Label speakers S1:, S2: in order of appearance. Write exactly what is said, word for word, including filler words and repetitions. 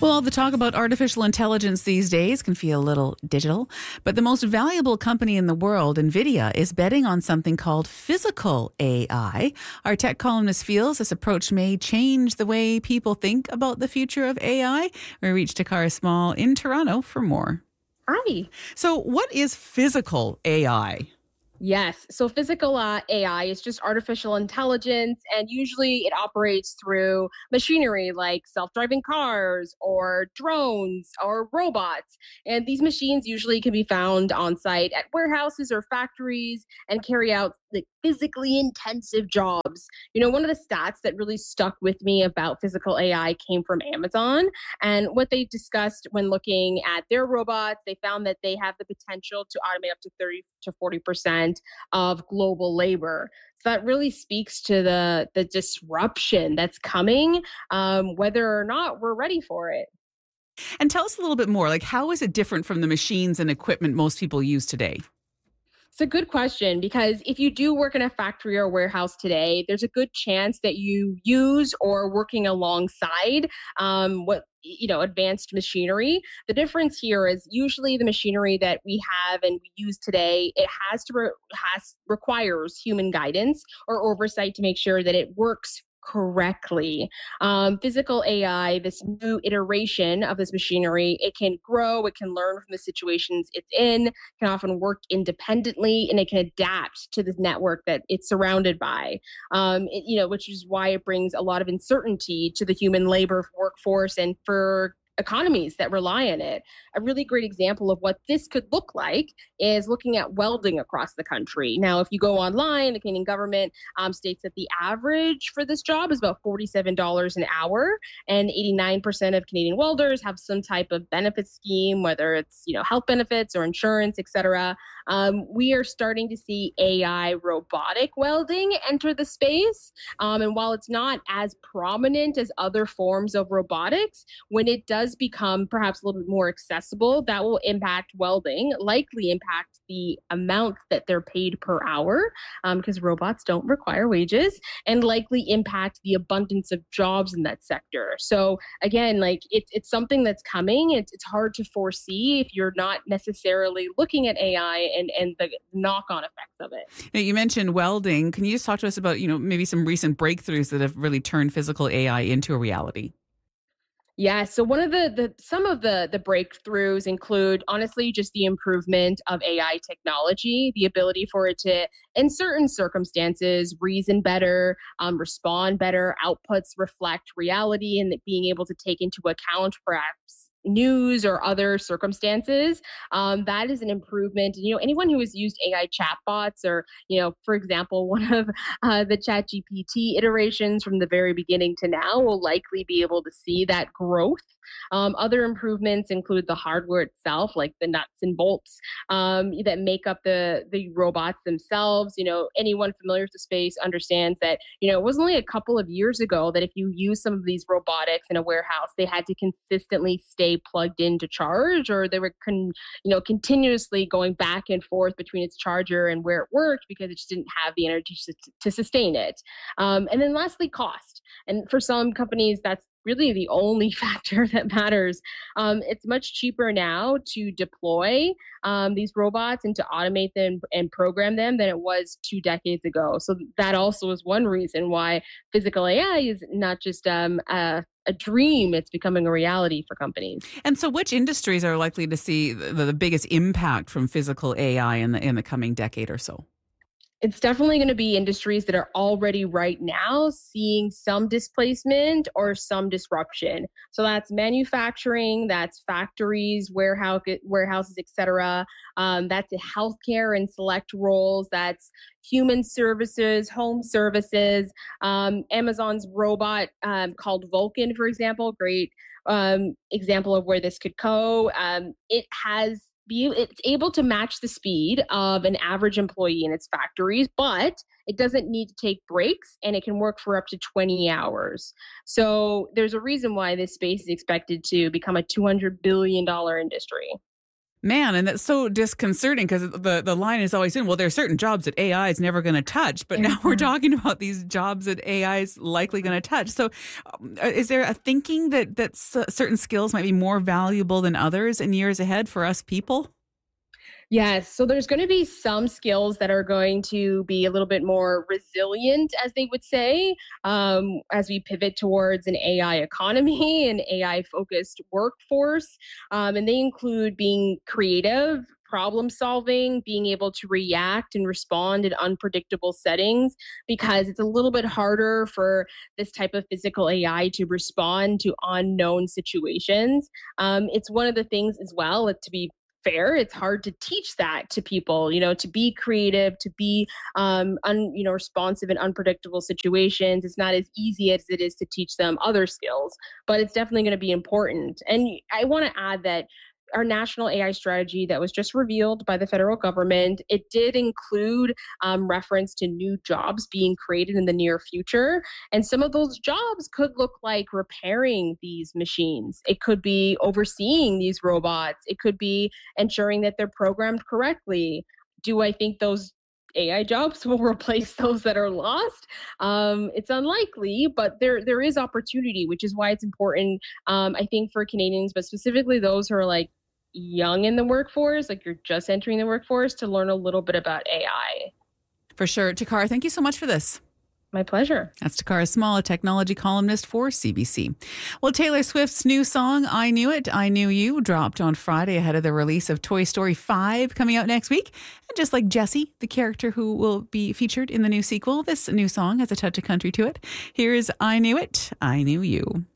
S1: Well, the talk about artificial intelligence these days can feel a little digital, but the most valuable company in the world, NVIDIA, is betting on something called physical A I. Our tech columnist feels this approach may change the way people think about the future of A I. We reached Takara Small in Toronto for more.
S2: Hi.
S1: So what is physical A I?
S2: Yes. So physical uh, A I is just artificial intelligence, and usually it operates through machinery like self-driving cars or drones or robots. And these machines usually can be found on site at warehouses or factories and carry out like physically intensive jobs. You know, one of the stats that really stuck with me about physical A I came from Amazon, and what they discussed when looking at their robots, they found that they have the potential to automate up to thirty to forty percent of global labor. So that really speaks to the the disruption that's coming, um, whether or not we're ready for it.
S1: And tell us a little bit more, like how is it different from the machines and equipment most people use today?
S2: It's a good question because if you do work in a factory or warehouse today, there's a good chance that you use or working alongside um, what you know advanced machinery. The difference here is usually the machinery that we have and we use today, it has to re- has requires human guidance or oversight to make sure that it works correctly. Um, physical A I, this new iteration of this machinery, it can grow, it can learn from the situations it's in, can often work independently, and it can adapt to the network that it's surrounded by. Um, it, you know, which is why it brings a lot of uncertainty to the human labor workforce and for economies that rely on it. A really great example of what this could look like is looking at welding across the country. Now, if you go online, the Canadian government um, states that the average for this job is about forty-seven dollars an hour, and eighty-nine percent of Canadian welders have some type of benefit scheme, whether it's you know health benefits or insurance, et cetera. Um, we are starting to see A I robotic welding enter the space, um, and while it's not as prominent as other forms of robotics, when it does become perhaps a little bit more accessible, that will impact welding, likely impact the amount that they're paid per hour, um, because robots don't require wages, and likely impact the abundance of jobs in that sector. So again, like it, it's something that's coming. It's, it's hard to foresee if you're not necessarily looking at A I and, and the knock-on effects of it.
S1: Now, you mentioned welding. Can you just talk to us about, you know, maybe some recent breakthroughs that have really turned physical A I into a reality?
S2: Yeah, so one of the, the some of the the breakthroughs include honestly just the improvement of A I technology, the ability for it to, in certain circumstances, reason better, um, respond better, outputs reflect reality, and being able to take into account perhaps news or other circumstances. Um, that is an improvement. You know, anyone who has used A I chatbots or, you know, for example, one of uh, the ChatGPT iterations from the very beginning to now will likely be able to see that growth. Um, other improvements include the hardware itself, like the nuts and bolts um, that make up the the robots themselves. You know, anyone familiar with the space understands that, you know, it was only a couple of years ago that if you use some of these robotics in a warehouse, they had to consistently stay plugged in to charge, or they were con- you know continuously going back and forth between its charger and where it worked because it just didn't have the energy to, to sustain it. Um, and then lastly, cost. And for some companies, that's really the only factor that matters. Um, it's much cheaper now to deploy um, these robots and to automate them and program them than it was two decades ago. So that also is one reason why physical A I is not just um, a, a dream, it's becoming a reality for companies.
S1: And so which industries are likely to see the, the biggest impact from physical A I in the in the coming decade or so?
S2: It's definitely going to be industries that are already right now seeing some displacement or some disruption. So that's manufacturing, that's factories, warehouse, warehouses, et cetera. Um, that's healthcare and select roles. That's human services, home services. Um, Amazon's robot um, called Vulcan, for example, great um, example of where this could go. Um, it has be it's able to match the speed of an average employee in its factories, but it doesn't need to take breaks, and it can work for up to twenty hours. So there's a reason why this space is expected to become a two hundred billion dollars industry.
S1: Man, and that's so disconcerting because the, the line is always in, well, there are certain jobs that A I is never going to touch, but now we're talking about these jobs that A I is likely going to touch. So um, is there a thinking that, that certain skills might be more valuable than others in years ahead for us people?
S2: Yes. So there's going to be some skills that are going to be a little bit more resilient, as they would say, um, as we pivot towards an A I economy and A I focused workforce. Um, and they include being creative, problem solving, being able to react and respond in unpredictable settings, because it's a little bit harder for this type of physical A I to respond to unknown situations. Um, it's one of the things as well, to be fair, it's hard to teach that to people, you know, to be creative, to be um un, you know, responsive in unpredictable situations. It's not as easy as it is to teach them other skills, but it's definitely going to be important. And I want to add that our national A I strategy that was just revealed by the federal government, it did include um, reference to new jobs being created in the near future. And some of those jobs could look like repairing these machines. It could be overseeing these robots. It could be ensuring that they're programmed correctly. Do I think those A I jobs will replace those that are lost? Um, it's unlikely, but there there is opportunity, which is why it's important, um, I think, for Canadians, but specifically those who are like young in the workforce, like you're just entering the workforce, to learn a little bit about A I.
S1: For sure. Takara, thank you so much for this.
S2: My pleasure.
S1: That's Takara Small, a technology columnist for C B C. Well, Taylor Swift's new song, I Knew It, I Knew You, dropped on Friday ahead of the release of Toy Story five coming out next week. And just like Jessie, the character who will be featured in the new sequel, this new song has a touch of country to it. Here's I Knew It, I Knew You.